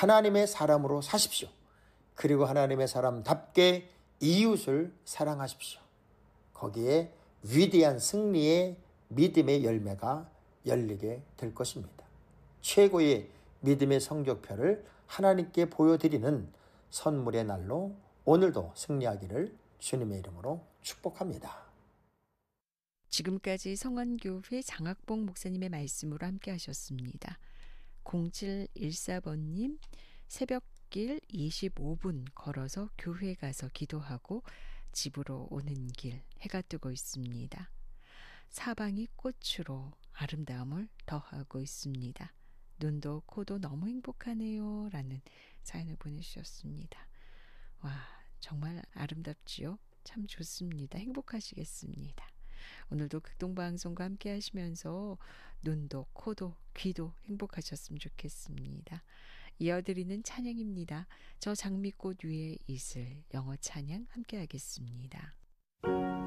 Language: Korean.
하나님의 사람으로 사십시오. 그리고 하나님의 사람답게 이웃을 사랑하십시오. 거기에 위대한 승리의 믿음의 열매가 열리게 될 것입니다. 최고의 믿음의 성적표를 하나님께 보여드리는 선물의 날로 오늘도 승리하기를 주님의 이름으로 축복합니다. 지금까지 성안교회 장학봉 목사님의 말씀으로 함께 하셨습니다. 0714번님, 새벽길 25분 걸어서 교회 가서 기도하고 집으로 오는 길, 해가 뜨고 있습니다. 사방이 꽃으로 아름다움을 더하고 있습니다. 눈도 코도 너무 행복하네요 라는 사연을 보내주셨습니다. 와, 정말 아름답지요? 참 좋습니다. 행복하시겠습니다. 오늘도 극동방송과 함께 하시면서 눈도 코도 귀도 행복하셨으면 좋겠습니다. 이어드리는 찬양입니다. 저 장미꽃 위에 있을 영어 찬양 함께 하겠습니다.